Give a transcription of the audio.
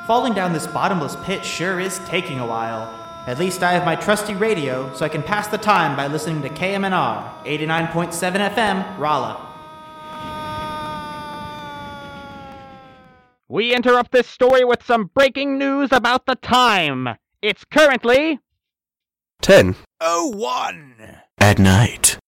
Falling down this bottomless pit sure is taking a while. At least I have my trusty radio, so I can pass the time by listening to KMNR, 89.7 FM, Rolla. We interrupt this story with some breaking news about the time. It's currently 10:01 at night.